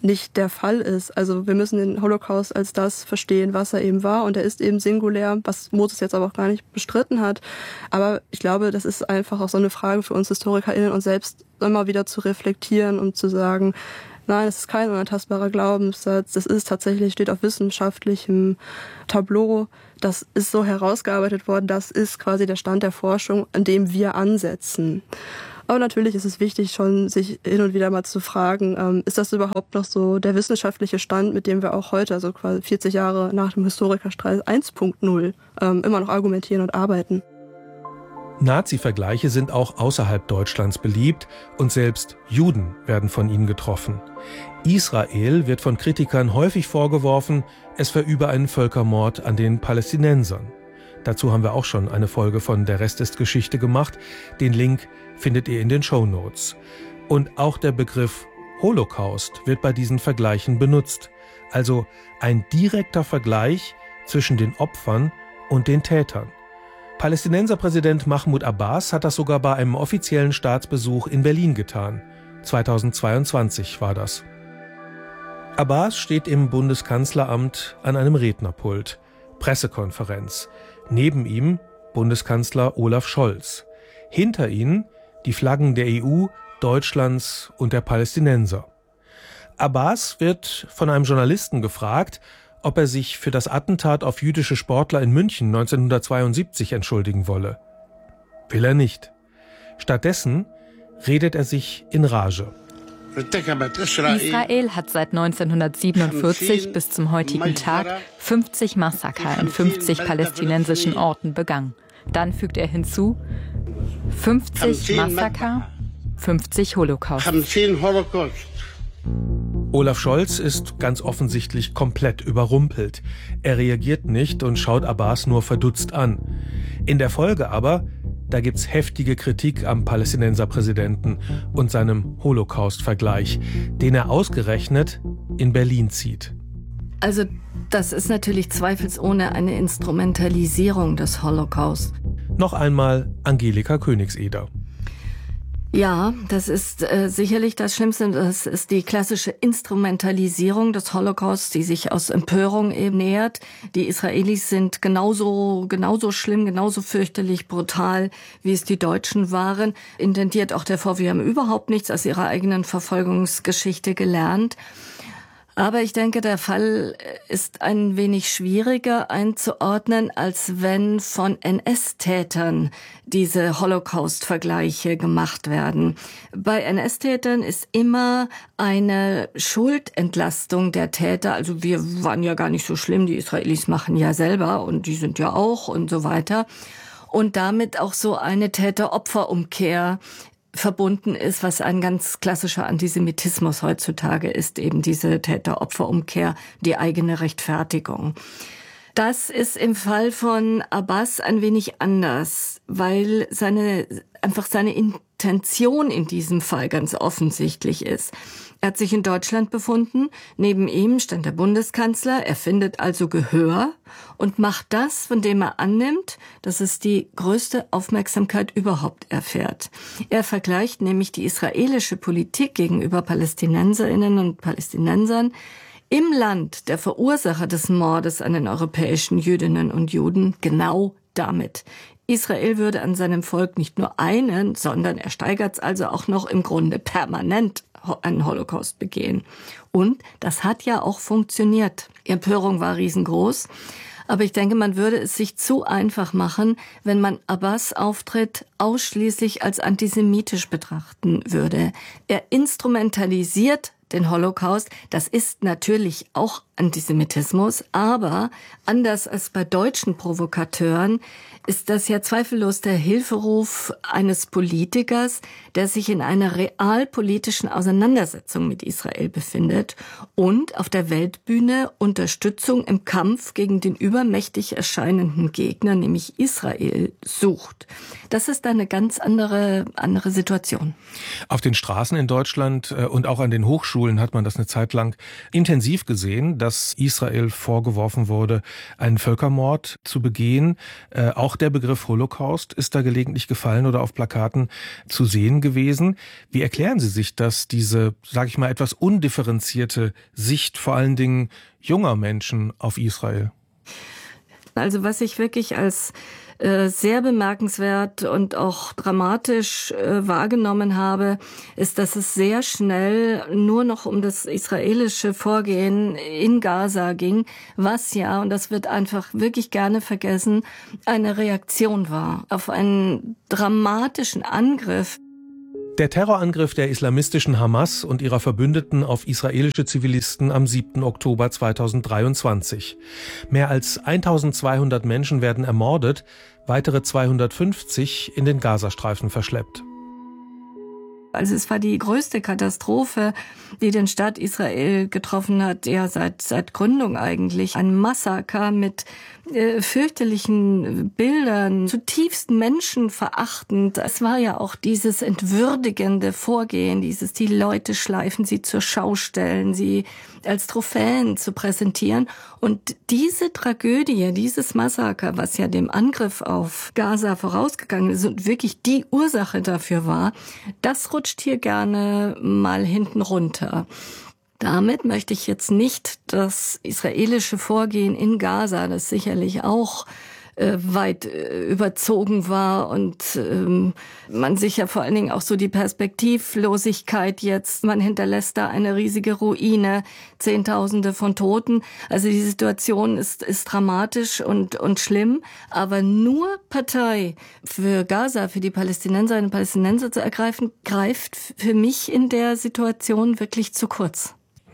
nicht der Fall ist. Also wir müssen den Holocaust als das verstehen, was er eben war. Und er ist eben singulär, was Moses jetzt aber auch gar nicht bestritten hat. Aber ich glaube, das ist einfach auch so eine Frage für uns HistorikerInnen, uns selbst immer wieder zu reflektieren und zu sagen, nein, es ist kein unantastbarer Glaubenssatz. Das ist tatsächlich, steht auf wissenschaftlichem Tableau. Das ist so herausgearbeitet worden. Das ist quasi der Stand der Forschung, an dem wir ansetzen. Aber natürlich ist es wichtig, schon sich hin und wieder mal zu fragen, ist das überhaupt noch so der wissenschaftliche Stand, mit dem wir auch heute, also quasi 40 Jahre nach dem Historikerstreit 1.0, immer noch argumentieren und arbeiten. Nazi-Vergleiche sind auch außerhalb Deutschlands beliebt und selbst Juden werden von ihnen getroffen. Israel wird von Kritikern häufig vorgeworfen, es verübe einen Völkermord an den Palästinensern. Dazu haben wir auch schon eine Folge von Der Rest ist Geschichte gemacht. Den Link findet ihr in den Shownotes. Und auch der Begriff Holocaust wird bei diesen Vergleichen benutzt. Also ein direkter Vergleich zwischen den Opfern und den Tätern. Palästinenserpräsident Mahmoud Abbas hat das sogar bei einem offiziellen Staatsbesuch in Berlin getan. 2022 war das. Abbas steht im Bundeskanzleramt an einem Rednerpult. Pressekonferenz. Neben ihm Bundeskanzler Olaf Scholz. Hinter ihnen die Flaggen der EU, Deutschlands und der Palästinenser. Abbas wird von einem Journalisten gefragt, ob er sich für das Attentat auf jüdische Sportler in München 1972 entschuldigen wolle. Will er nicht. Stattdessen redet er sich in Rage. Israel hat seit 1947 bis zum heutigen Tag 50 Massaker in 50 palästinensischen Orten begangen. Dann fügt er hinzu, 50 Massaker, 50 Holocaust. Olaf Scholz ist ganz offensichtlich komplett überrumpelt. Er reagiert nicht und schaut Abbas nur verdutzt an. In der Folge aber, da gibt's heftige Kritik am Palästinenserpräsidenten und seinem Holocaust-Vergleich, den er ausgerechnet in Berlin zieht. Also das ist natürlich zweifelsohne eine Instrumentalisierung des Holocaust. Noch einmal Angelika Königseder. Ja, das ist sicherlich das Schlimmste. Das ist die klassische Instrumentalisierung des Holocaust, die sich aus Empörung eben nähert. Die Israelis sind genauso schlimm, genauso fürchterlich brutal, wie es die Deutschen waren. Intendiert auch der Vorwurf, wir haben überhaupt nichts aus ihrer eigenen Verfolgungsgeschichte gelernt. Aber ich denke, der Fall ist ein wenig schwieriger einzuordnen, als wenn von NS-Tätern diese Holocaust-Vergleiche gemacht werden. Bei NS-Tätern ist immer eine Schuldentlastung der Täter. Also wir waren ja gar nicht so schlimm, die Israelis machen ja selber und die sind ja auch und so weiter. Und damit auch so eine Täter-Opfer-Umkehr verbunden ist, was ein ganz klassischer Antisemitismus heutzutage ist, eben diese Täter-Opfer-Umkehr, die eigene Rechtfertigung. Das ist im Fall von Abbas ein wenig anders, weil seine Intention in diesem Fall ganz offensichtlich ist. Er hat sich in Deutschland befunden, neben ihm stand der Bundeskanzler, er findet also Gehör und macht das, von dem er annimmt, dass es die größte Aufmerksamkeit überhaupt erfährt. Er vergleicht nämlich die israelische Politik gegenüber Palästinenserinnen und Palästinensern im Land der Verursacher des Mordes an den europäischen Jüdinnen und Juden genau damit. Israel würde an seinem Volk nicht nur einen, sondern er steigert es also auch noch im Grunde permanent einen Holocaust begehen. Und das hat ja auch funktioniert. Die Empörung war riesengroß. Aber ich denke, man würde es sich zu einfach machen, wenn man Abbas' Auftritt ausschließlich als antisemitisch betrachten würde. Er instrumentalisiert den Holocaust. Das ist natürlich auch Antisemitismus, aber anders als bei deutschen Provokateuren ist das ja zweifellos der Hilferuf eines Politikers, der sich in einer realpolitischen Auseinandersetzung mit Israel befindet und auf der Weltbühne Unterstützung im Kampf gegen den übermächtig erscheinenden Gegner, nämlich Israel, sucht. Das ist eine ganz andere Situation. Auf den Straßen in Deutschland und auch an den Hochschulen Hochschulen hat man das eine Zeit lang intensiv gesehen, dass Israel vorgeworfen wurde, einen Völkermord zu begehen. Auch der Begriff Holocaust ist da gelegentlich gefallen oder auf Plakaten zu sehen gewesen. Wie erklären Sie sich das, diese, sage ich mal, etwas undifferenzierte Sicht vor allen Dingen junger Menschen auf Israel? Also was ich wirklich als sehr bemerkenswert und auch dramatisch wahrgenommen habe, ist, dass es sehr schnell nur noch um das israelische Vorgehen in Gaza ging, was ja, und das wird einfach wirklich gerne vergessen, eine Reaktion war auf einen dramatischen Angriff. Der Terrorangriff der islamistischen Hamas und ihrer Verbündeten auf israelische Zivilisten am 7. Oktober 2023. Mehr als 1200 Menschen werden ermordet, weitere 250 in den Gazastreifen verschleppt. Also es war die größte Katastrophe, die den Staat Israel getroffen hat, ja seit Gründung eigentlich. Ein Massaker mit fürchterlichen Bildern, zutiefst menschenverachtend. Es war ja auch dieses entwürdigende Vorgehen, die Leute schleifen, sie zur Schau stellen, sie als Trophäen zu präsentieren. Und diese Tragödie, dieses Massaker, was ja dem Angriff auf Gaza vorausgegangen ist und wirklich die Ursache dafür war, das rutscht hier gerne mal hinten runter. Damit möchte ich jetzt nicht das israelische Vorgehen in Gaza, das sicherlich auch weit überzogen war und man sich ja vor allen Dingen auch so die Perspektivlosigkeit jetzt, man hinterlässt da eine riesige Ruine, Zehntausende von Toten. Also die Situation ist dramatisch und schlimm, aber nur Partei für Gaza, für die Palästinenserinnen und Palästinenser zu ergreifen, greift für mich in der Situation wirklich zu kurz.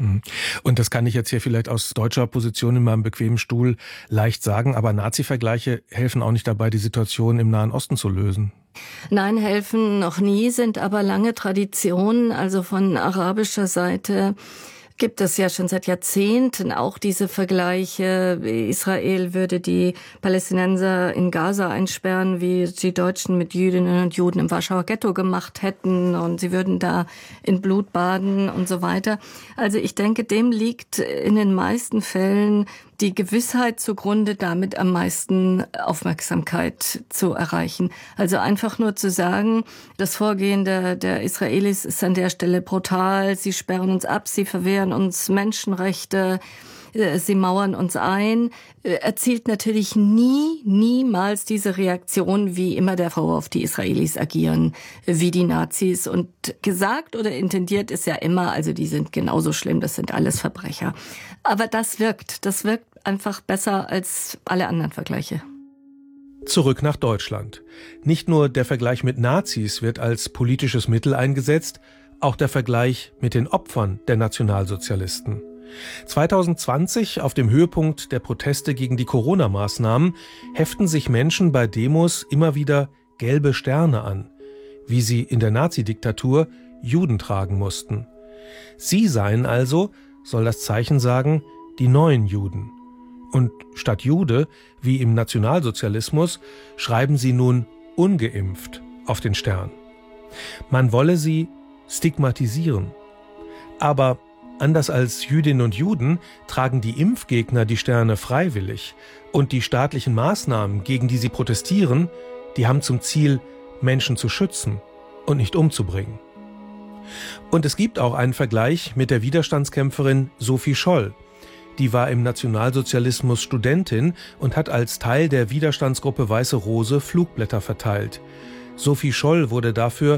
Und das kann ich jetzt hier vielleicht aus deutscher Position in meinem bequemen Stuhl leicht sagen, aber Nazi-Vergleiche helfen auch nicht dabei, die Situation im Nahen Osten zu lösen. Nein, helfen noch nie, sind aber lange Traditionen, also von arabischer Seite gibt es ja schon seit Jahrzehnten auch diese Vergleiche. Israel würde die Palästinenser in Gaza einsperren, wie die Deutschen mit Jüdinnen und Juden im Warschauer Ghetto gemacht hätten und sie würden da in Blut baden und so weiter. Also ich denke, dem liegt in den meisten Fällen die Gewissheit zugrunde, damit am meisten Aufmerksamkeit zu erreichen. Also einfach nur zu sagen, das Vorgehen der Israelis ist an der Stelle brutal, sie sperren uns ab, sie verwehren uns Menschenrechte, sie mauern uns ein, erzielt natürlich niemals diese Reaktion, wie immer der Vorwurf, die Israelis agieren wie die Nazis. Und gesagt oder intendiert ist ja immer, also die sind genauso schlimm, das sind alles Verbrecher. Aber das wirkt einfach besser als alle anderen Vergleiche. Zurück nach Deutschland. Nicht nur der Vergleich mit Nazis wird als politisches Mittel eingesetzt, auch der Vergleich mit den Opfern der Nationalsozialisten. 2020, auf dem Höhepunkt der Proteste gegen die Corona-Maßnahmen, heften sich Menschen bei Demos immer wieder gelbe Sterne an, wie sie in der Nazidiktatur Juden tragen mussten. Sie seien also, soll das Zeichen sagen, die neuen Juden. Und statt Jude, wie im Nationalsozialismus, schreiben sie nun ungeimpft auf den Stern. Man wolle sie stigmatisieren. Aber anders als Jüdinnen und Juden tragen die Impfgegner die Sterne freiwillig. Und die staatlichen Maßnahmen, gegen die sie protestieren, die haben zum Ziel, Menschen zu schützen und nicht umzubringen. Und es gibt auch einen Vergleich mit der Widerstandskämpferin Sophie Scholl. Die war im Nationalsozialismus Studentin und hat als Teil der Widerstandsgruppe Weiße Rose Flugblätter verteilt. Sophie Scholl wurde dafür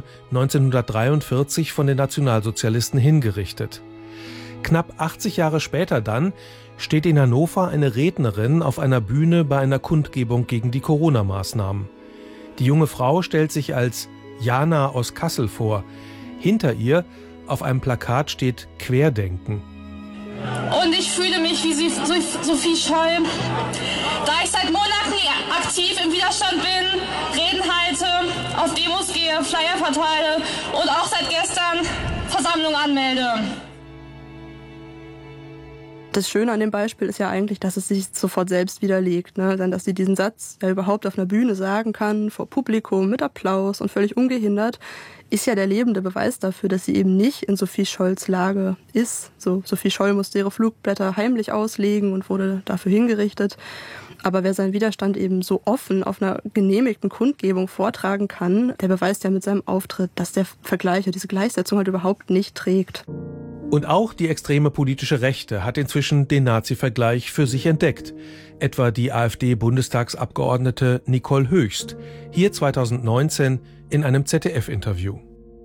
1943 von den Nationalsozialisten hingerichtet. Knapp 80 Jahre später dann steht in Hannover eine Rednerin auf einer Bühne bei einer Kundgebung gegen die Corona-Maßnahmen. Die junge Frau stellt sich als Jana aus Kassel vor. Hinter ihr auf einem Plakat steht Querdenken. Und ich fühle mich wie Sophie Scholl, da ich seit Monaten aktiv im Widerstand bin, Reden halte, auf Demos gehe, Flyer verteile und auch seit gestern Versammlungen anmelde. Das Schöne an dem Beispiel ist ja eigentlich, dass es sich sofort selbst widerlegt, ne? Dann, dass sie diesen Satz ja überhaupt auf einer Bühne sagen kann, vor Publikum, mit Applaus und völlig ungehindert, ist ja der lebende Beweis dafür, dass sie eben nicht in Sophie Scholls Lage ist. Sophie Scholl musste ihre Flugblätter heimlich auslegen und wurde dafür hingerichtet. Aber wer seinen Widerstand eben so offen auf einer genehmigten Kundgebung vortragen kann, der beweist ja mit seinem Auftritt, dass der Vergleich, diese Gleichsetzung halt überhaupt nicht trägt. Und auch die extreme politische Rechte hat inzwischen den Nazi-Vergleich für sich entdeckt. Etwa die AfD-Bundestagsabgeordnete Nicole Höchst, hier 2019 in einem ZDF-Interview.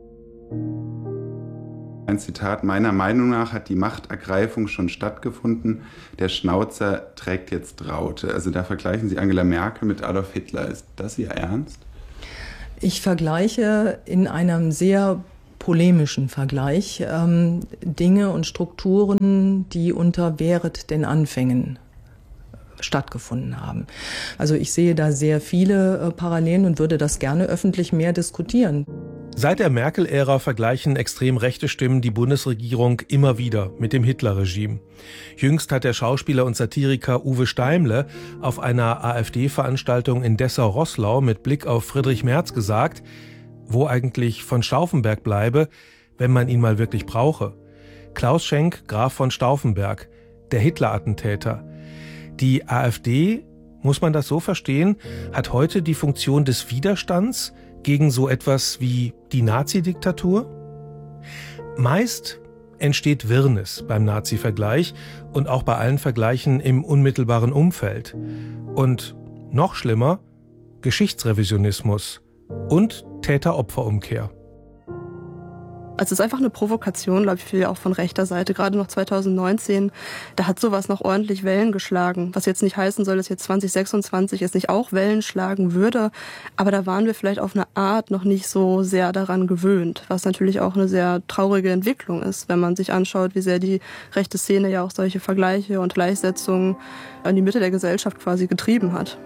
Ein Zitat: Meiner Meinung nach hat die Machtergreifung schon stattgefunden. Der Schnauzer trägt jetzt Raute. Also da vergleichen Sie Angela Merkel mit Adolf Hitler. Ist das Ihr Ernst? Ich vergleiche in einem sehr polemischen Vergleich Dinge und Strukturen, die unter Wehret den Anfängen stattgefunden haben. Also ich sehe da sehr viele Parallelen und würde das gerne öffentlich mehr diskutieren. Seit der Merkel-Ära vergleichen extrem rechte Stimmen die Bundesregierung immer wieder mit dem Hitler-Regime. Jüngst hat der Schauspieler und Satiriker Uwe Steimle auf einer AfD-Veranstaltung in Dessau-Roßlau mit Blick auf Friedrich Merz gesagt, wo eigentlich von Stauffenberg bleibe, wenn man ihn mal wirklich brauche. Klaus Schenk, Graf von Stauffenberg, der Hitler-Attentäter. Die AfD, muss man das so verstehen, hat heute die Funktion des Widerstands gegen so etwas wie die Nazi-Diktatur? Meist entsteht Wirrnis beim Nazi-Vergleich und auch bei allen Vergleichen im unmittelbaren Umfeld. Und noch schlimmer, Geschichtsrevisionismus und Täter-Opfer-Umkehr. Also es ist einfach eine Provokation, glaube ich, auch von rechter Seite. Gerade noch 2019, da hat sowas noch ordentlich Wellen geschlagen. Was jetzt nicht heißen soll, dass jetzt 2026 jetzt nicht auch Wellen schlagen würde. Aber da waren wir vielleicht auf eine Art noch nicht so sehr daran gewöhnt. Was natürlich auch eine sehr traurige Entwicklung ist, wenn man sich anschaut, wie sehr die rechte Szene ja auch solche Vergleiche und Gleichsetzungen an die Mitte der Gesellschaft quasi getrieben hat.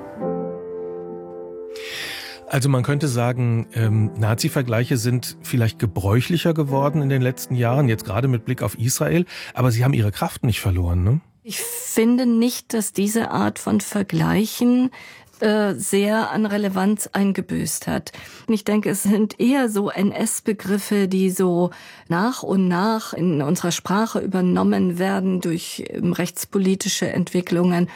Also man könnte sagen, Nazi-Vergleiche sind vielleicht gebräuchlicher geworden in den letzten Jahren, jetzt gerade mit Blick auf Israel, aber sie haben ihre Kraft nicht verloren, ne? Ich finde nicht, dass diese Art von Vergleichen sehr an Relevanz eingebüßt hat. Ich denke, es sind eher so NS-Begriffe, die so nach und nach in unserer Sprache übernommen werden durch rechtspolitische Entwicklungen.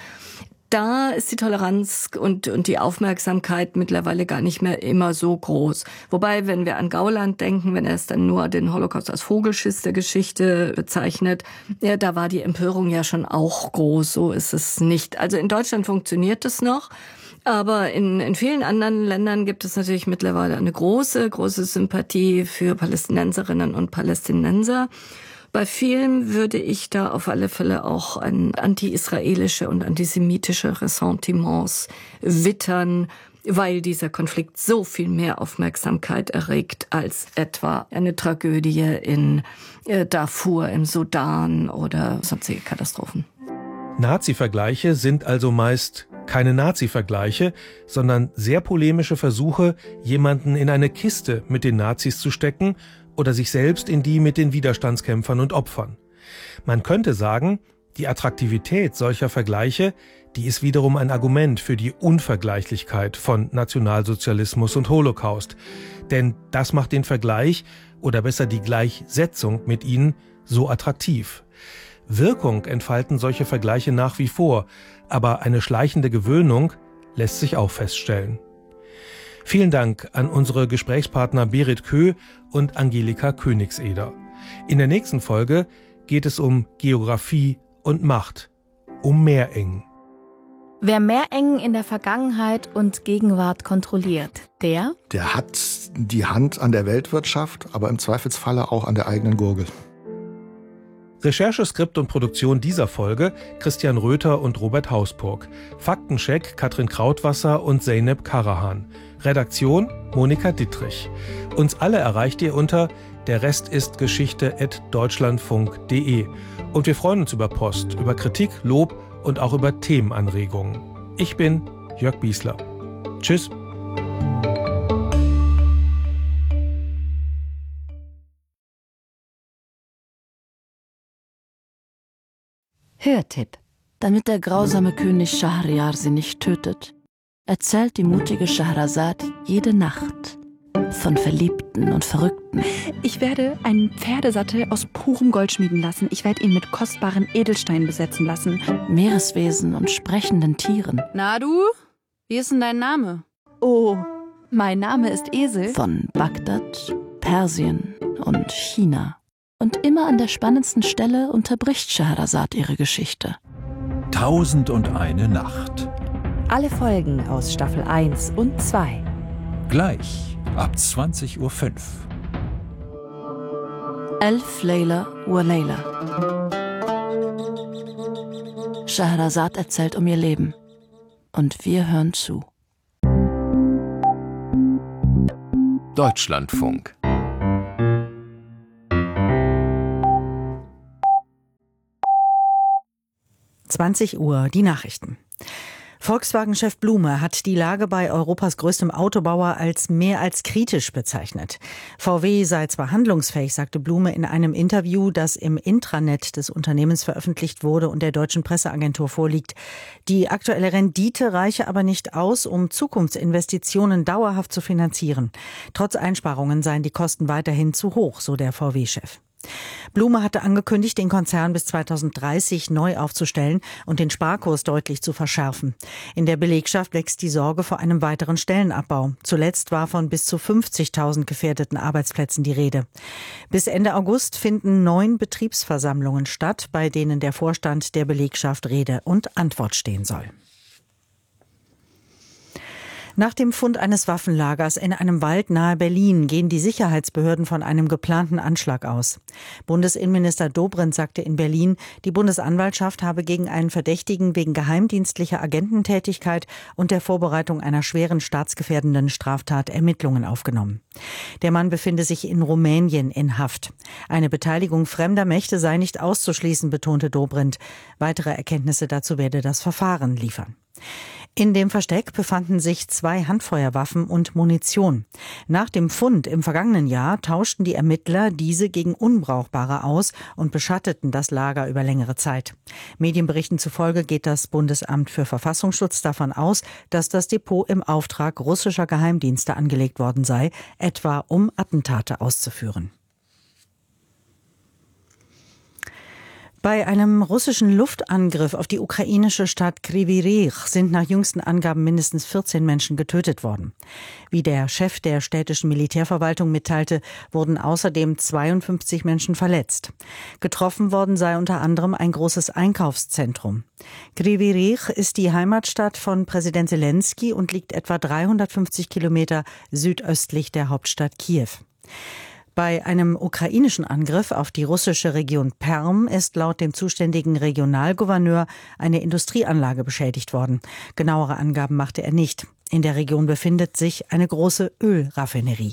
Da ist die Toleranz und die Aufmerksamkeit mittlerweile gar nicht mehr immer so groß. Wobei, wenn wir an Gauland denken, wenn er es dann nur den Holocaust als Vogelschiss der Geschichte bezeichnet, ja, da war die Empörung ja schon auch groß. So ist es nicht. Also in Deutschland funktioniert es noch. Aber in vielen anderen Ländern gibt es natürlich mittlerweile eine große Sympathie für Palästinenserinnen und Palästinenser. Bei vielen würde ich da auf alle Fälle auch an anti-israelische und antisemitische Ressentiments wittern, weil dieser Konflikt so viel mehr Aufmerksamkeit erregt als etwa eine Tragödie in Darfur im Sudan oder sonstige Katastrophen. Nazi-Vergleiche sind also meist keine Nazi-Vergleiche, sondern sehr polemische Versuche, jemanden in eine Kiste mit den Nazis zu stecken oder sich selbst in die mit den Widerstandskämpfern und Opfern. Man könnte sagen, die Attraktivität solcher Vergleiche, die ist wiederum ein Argument für die Unvergleichlichkeit von Nationalsozialismus und Holocaust. Denn das macht den Vergleich oder besser die Gleichsetzung mit ihnen so attraktiv. Wirkung entfalten solche Vergleiche nach wie vor, aber eine schleichende Gewöhnung lässt sich auch feststellen. Vielen Dank an unsere Gesprächspartner Berit Köh und Angelika Königseder. In der nächsten Folge geht es um Geografie und Macht, um Meerengen. Wer Meerengen in der Vergangenheit und Gegenwart kontrolliert, der hat die Hand an der Weltwirtschaft, aber im Zweifelsfalle auch an der eigenen Gurgel. Recherche, Skript und Produktion dieser Folge Christian Röther und Robert Hausburg. Faktencheck Katrin Krautwasser und Zeynep Karahan. Redaktion Monika Dittrich. Uns alle erreicht ihr unter derrestistgeschichte@deutschlandfunk.de. Und wir freuen uns über Post, über Kritik, Lob und auch über Themenanregungen. Ich bin Jörg Biesler. Tschüss. Hörtipp. Damit der grausame König Schahryar sie nicht tötet, erzählt die mutige Scheherazad jede Nacht von Verliebten und Verrückten. Ich werde einen Pferdesattel aus purem Gold schmieden lassen. Ich werde ihn mit kostbaren Edelsteinen besetzen lassen. Meereswesen und sprechenden Tieren. Na du? Wie ist denn dein Name? Oh, mein Name ist Esel. Von Bagdad, Persien und China. Und immer an der spannendsten Stelle unterbricht Scheherazad ihre Geschichte. 1001 Nacht. Alle Folgen aus Staffel 1 und 2. Gleich ab 20:05 Uhr. Alf Layla wa Layla. Scheherazad erzählt um ihr Leben. Und wir hören zu. Deutschlandfunk. Uhr, die Nachrichten. Volkswagen-Chef Blume hat die Lage bei Europas größtem Autobauer als mehr als kritisch bezeichnet. VW sei zwar handlungsfähig, sagte Blume in einem Interview, das im Intranet des Unternehmens veröffentlicht wurde und der deutschen Presseagentur vorliegt. Die aktuelle Rendite reiche aber nicht aus, um Zukunftsinvestitionen dauerhaft zu finanzieren. Trotz Einsparungen seien die Kosten weiterhin zu hoch, so der VW-Chef. Blume hatte angekündigt, den Konzern bis 2030 neu aufzustellen und den Sparkurs deutlich zu verschärfen. In der Belegschaft wächst die Sorge vor einem weiteren Stellenabbau. Zuletzt war von bis zu 50.000 gefährdeten Arbeitsplätzen die Rede. Bis Ende August finden 9 Betriebsversammlungen statt, bei denen der Vorstand der Belegschaft Rede und Antwort stehen soll. Nach dem Fund eines Waffenlagers in einem Wald nahe Berlin gehen die Sicherheitsbehörden von einem geplanten Anschlag aus. Bundesinnenminister Dobrindt sagte in Berlin, die Bundesanwaltschaft habe gegen einen Verdächtigen wegen geheimdienstlicher Agententätigkeit und der Vorbereitung einer schweren staatsgefährdenden Straftat Ermittlungen aufgenommen. Der Mann befinde sich in Rumänien in Haft. Eine Beteiligung fremder Mächte sei nicht auszuschließen, betonte Dobrindt. Weitere Erkenntnisse dazu werde das Verfahren liefern. In dem Versteck befanden sich 2 Handfeuerwaffen und Munition. Nach dem Fund im vergangenen Jahr tauschten die Ermittler diese gegen unbrauchbare aus und beschatteten das Lager über längere Zeit. Medienberichten zufolge geht das Bundesamt für Verfassungsschutz davon aus, dass das Depot im Auftrag russischer Geheimdienste angelegt worden sei, etwa um Attentate auszuführen. Bei einem russischen Luftangriff auf die ukrainische Stadt Kryvyi Rih sind nach jüngsten Angaben mindestens 14 Menschen getötet worden. Wie der Chef der städtischen Militärverwaltung mitteilte, wurden außerdem 52 Menschen verletzt. Getroffen worden sei unter anderem ein großes Einkaufszentrum. Kryvyi Rih ist die Heimatstadt von Präsident Zelensky und liegt etwa 350 Kilometer südöstlich der Hauptstadt Kiew. Bei einem ukrainischen Angriff auf die russische Region Perm ist laut dem zuständigen Regionalgouverneur eine Industrieanlage beschädigt worden. Genauere Angaben machte er nicht. In der Region befindet sich eine große Ölraffinerie.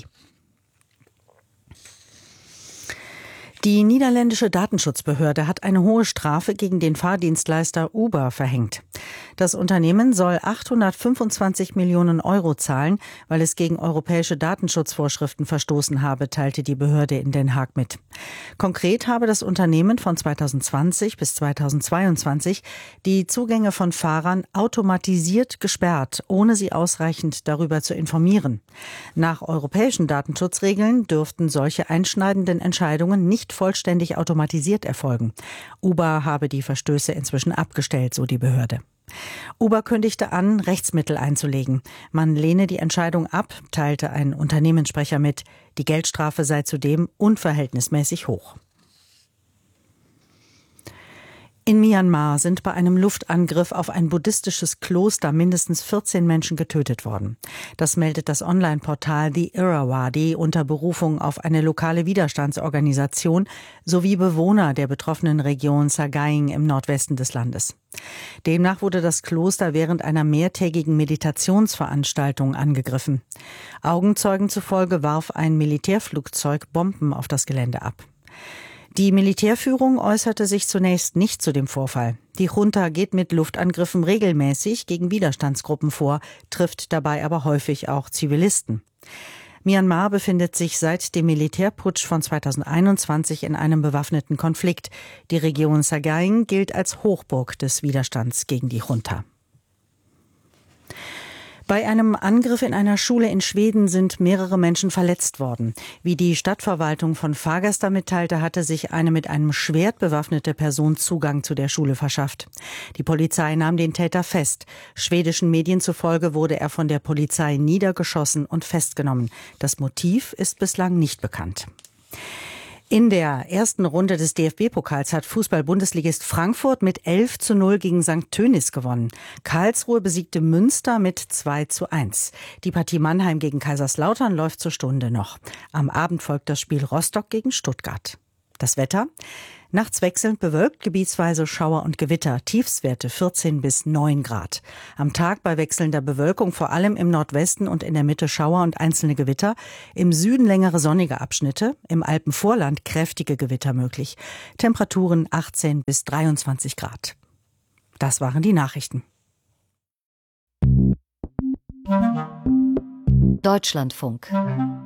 Die niederländische Datenschutzbehörde hat eine hohe Strafe gegen den Fahrdienstleister Uber verhängt. Das Unternehmen soll 825 Millionen Euro zahlen, weil es gegen europäische Datenschutzvorschriften verstoßen habe, teilte die Behörde in Den Haag mit. Konkret habe das Unternehmen von 2020 bis 2022 die Zugänge von Fahrern automatisiert gesperrt, ohne sie ausreichend darüber zu informieren. Nach europäischen Datenschutzregeln dürften solche einschneidenden Entscheidungen nicht vollständig automatisiert erfolgen. Uber habe die Verstöße inzwischen abgestellt, so die Behörde. Uber kündigte an, Rechtsmittel einzulegen. Man lehne die Entscheidung ab, teilte ein Unternehmenssprecher mit. Die Geldstrafe sei zudem unverhältnismäßig hoch. In Myanmar sind bei einem Luftangriff auf ein buddhistisches Kloster mindestens 14 Menschen getötet worden. Das meldet das Online-Portal The Irrawaddy unter Berufung auf eine lokale Widerstandsorganisation sowie Bewohner der betroffenen Region Sagaing im Nordwesten des Landes. Demnach wurde das Kloster während einer mehrtägigen Meditationsveranstaltung angegriffen. Augenzeugen zufolge warf ein Militärflugzeug Bomben auf das Gelände ab. Die Militärführung äußerte sich zunächst nicht zu dem Vorfall. Die Junta geht mit Luftangriffen regelmäßig gegen Widerstandsgruppen vor, trifft dabei aber häufig auch Zivilisten. Myanmar befindet sich seit dem Militärputsch von 2021 in einem bewaffneten Konflikt. Die Region Sagaing gilt als Hochburg des Widerstands gegen die Junta. Bei einem Angriff in einer Schule in Schweden sind mehrere Menschen verletzt worden. Wie die Stadtverwaltung von Fagersta mitteilte, hatte sich eine mit einem Schwert bewaffnete Person Zugang zu der Schule verschafft. Die Polizei nahm den Täter fest. Schwedischen Medien zufolge wurde er von der Polizei niedergeschossen und festgenommen. Das Motiv ist bislang nicht bekannt. In der ersten Runde des DFB-Pokals hat Fußball-Bundesligist Frankfurt mit 11:0 gegen St. Tönnies gewonnen. Karlsruhe besiegte Münster mit 2:1. Die Partie Mannheim gegen Kaiserslautern läuft zur Stunde noch. Am Abend folgt das Spiel Rostock gegen Stuttgart. Das Wetter? Nachts wechselnd bewölkt, gebietsweise Schauer und Gewitter, Tiefstwerte 14 bis 9 Grad. Am Tag bei wechselnder Bewölkung vor allem im Nordwesten und in der Mitte Schauer und einzelne Gewitter, im Süden längere sonnige Abschnitte, im Alpenvorland kräftige Gewitter möglich. Temperaturen 18 bis 23 Grad. Das waren die Nachrichten. Deutschlandfunk.